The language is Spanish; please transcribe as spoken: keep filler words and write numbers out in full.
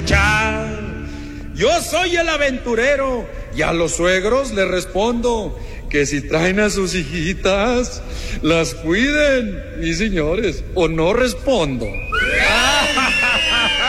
cha. Yo soy el aventurero y a los suegros les respondo que si traen a sus hijitas, las cuiden, mis señores, o no respondo.